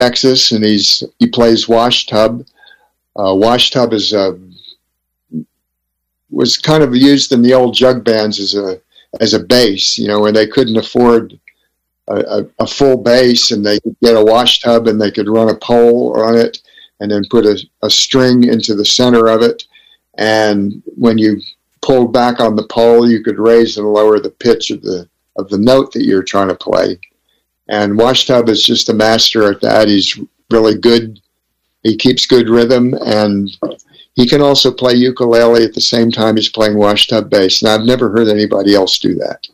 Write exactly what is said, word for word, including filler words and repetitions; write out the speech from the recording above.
Texas, and he's he plays washtub. Uh, washtub is a was kind of used in the old jug bands as a as a bass, you know, when they couldn't afford a, a, a full bass, and they could get a washtub and they could run a pole on it and then put a, a string into the center of it. And when you pulled back on the pole, you could raise and lower the pitch of the of the note that you're trying to play. And Washtub is just a master at that. He's really good. He keeps good rhythm, and he can also play ukulele at the same time he's playing washtub bass. And I've never heard anybody else do that.